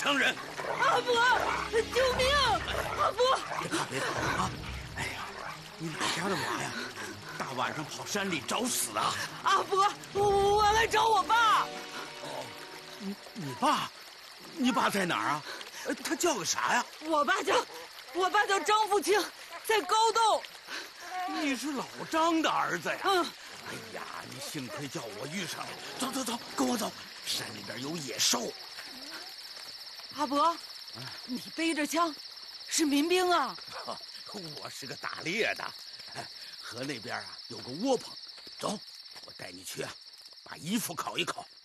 伤人。 阿伯，救命！阿伯， 别怕别怕啊！哎呀，你哪家的娃呀？大晚上跑山里找死啊！ 阿伯，我来找我爸。 哦，你爸？你爸在哪儿啊？他叫个啥呀？ 我爸叫张富清，在高洞。 你是老张的儿子呀？ 嗯。 哎呀，你幸亏叫我遇上了。走走走，跟我走，山里边有野兽。 阿伯，你背着枪，是民兵啊？ 我是个打猎的，河那边啊有个窝棚，走，我带你去啊，把衣服烤一烤。